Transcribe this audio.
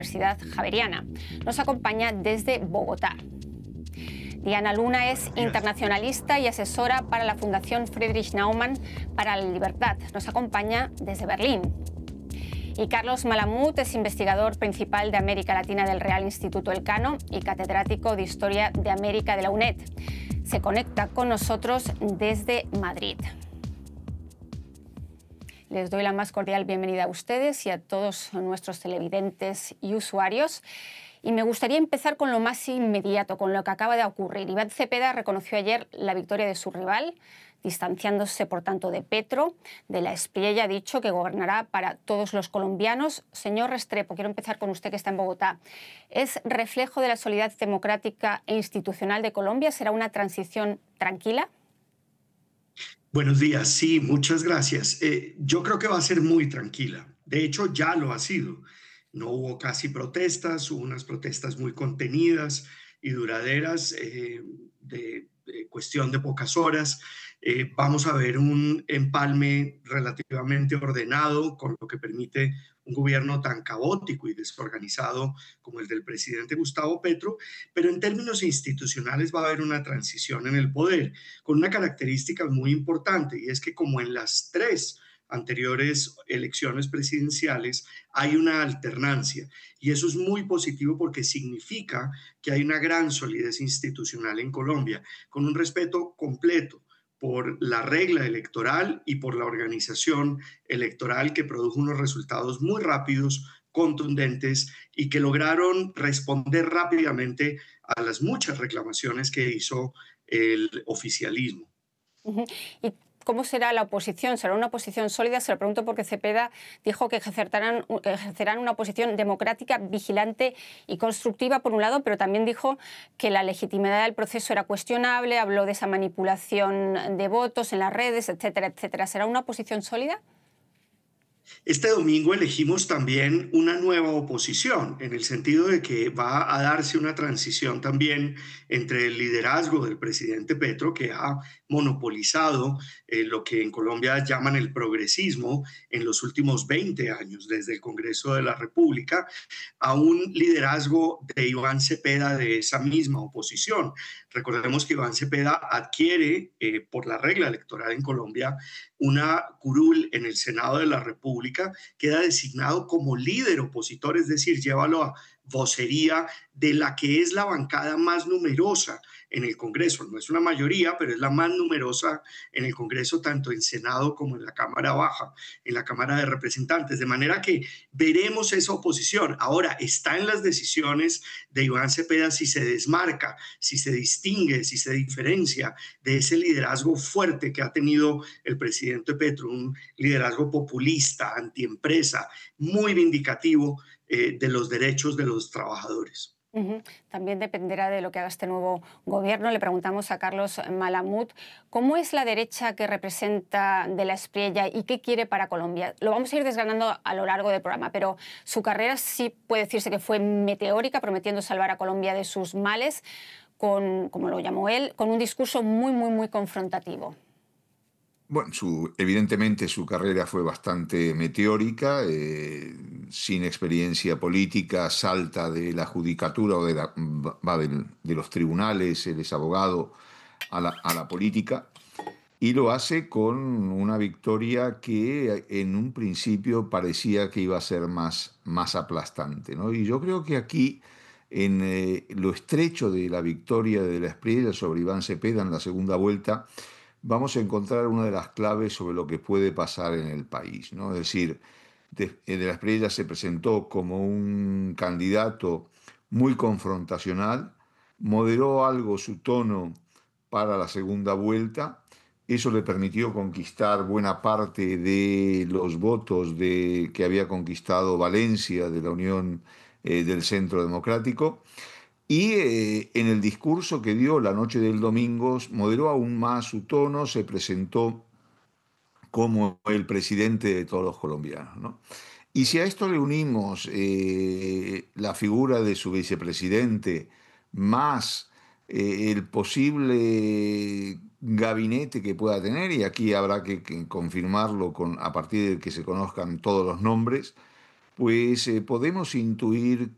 Universidad Javeriana. Nos acompaña desde Bogotá. Diana Luna es internacionalista y asesora para la Fundación Friedrich Naumann para la Libertad. Nos acompaña desde Berlín. Y Carlos Malamud es investigador principal de América Latina del Real Instituto Elcano y catedrático de Historia de América de la UNED. Se conecta con nosotros desde Madrid. Les doy la más cordial bienvenida a ustedes y a todos nuestros televidentes y usuarios. Y me gustaría empezar con lo más inmediato, con lo que acaba de ocurrir. Iván Cepeda reconoció ayer la victoria de su rival, distanciándose, por tanto, de Petro. De la Espriella ha dicho que gobernará para todos los colombianos. Señor Restrepo, quiero empezar con usted, que está en Bogotá. ¿Es reflejo de la solidaridad democrática e institucional de Colombia? ¿Será una transición tranquila? Buenos días, sí, muchas gracias. Yo creo que va a ser muy tranquila. De hecho, ya lo ha sido. No hubo casi protestas, hubo unas protestas muy contenidas y duraderas, de cuestión de pocas horas. Vamos a ver un empalme relativamente ordenado, con lo que permite un gobierno tan caótico y desorganizado como el del presidente Gustavo Petro, pero en términos institucionales va a haber una transición en el poder, con una característica muy importante, y es que como en las tres anteriores elecciones presidenciales hay una alternancia, y eso es muy positivo porque significa que hay una gran solidez institucional en Colombia, con un respeto completo por la regla electoral y por la organización electoral, que produjo unos resultados muy rápidos, contundentes, y que lograron responder rápidamente a las muchas reclamaciones que hizo el oficialismo. Uh-huh. ¿Y cómo será la oposición? ¿Será una oposición sólida? Se lo pregunto porque Cepeda dijo que ejercerán una oposición democrática, vigilante y constructiva, por un lado, pero también dijo que la legitimidad del proceso era cuestionable, habló de esa manipulación de votos en las redes, etcétera, etcétera. ¿Será una oposición sólida? Este domingo elegimos también una nueva oposición, en el sentido de que va a darse una transición también entre el liderazgo del presidente Petro, que ha monopolizado lo que en Colombia llaman el progresismo en los últimos 20 años, desde el Congreso de la República, a un liderazgo de Iván Cepeda de esa misma oposición. Recordemos que Iván Cepeda adquiere, por la regla electoral en Colombia, una curul en el Senado de la República, queda designado como líder opositor, es decir, llévalo a vocería de la que es la bancada más numerosa en el Congreso. No es una mayoría, pero es la más numerosa en el Congreso, tanto en Senado como en la Cámara Baja, en la Cámara de Representantes. De manera que veremos esa oposición. Ahora, está en las decisiones de Iván Cepeda si se desmarca, si se distingue, si se diferencia de ese liderazgo fuerte que ha tenido el presidente Petro, un liderazgo populista, antiempresa, muy vindicativo de los derechos de los trabajadores. Uh-huh. También dependerá de lo que haga este nuevo gobierno. Le preguntamos a Carlos Malamud cómo es la derecha que representa de la Espriella y qué quiere para Colombia. Lo vamos a ir desgranando a lo largo del programa, pero su carrera sí puede decirse que fue meteórica, prometiendo salvar a Colombia de sus males, como lo llamó él, con un discurso muy confrontativo. Bueno, evidentemente su carrera fue bastante meteórica, sin experiencia política, salta de la judicatura o de los tribunales, él es abogado, a la política, y lo hace con una victoria que en un principio parecía que iba a ser más aplastante, ¿no? Y yo creo que aquí, en lo estrecho de la victoria de la Espriella sobre Iván Cepeda en la segunda vuelta, vamos a encontrar una de las claves sobre lo que puede pasar en el país, ¿no? Es decir, de la Espriella se presentó como un candidato muy confrontacional, moderó algo su tono para la segunda vuelta. Eso le permitió conquistar buena parte de los votos que había conquistado Valencia de la Unión del Centro Democrático. Y en el discurso que dio la noche del domingo moderó aún más su tono, se presentó como el presidente de todos los colombianos, ¿no? Y si a esto le unimos la figura de su vicepresidente, más el posible gabinete que pueda tener, y aquí habrá que confirmarlo a partir de que se conozcan todos los nombres, pues podemos intuir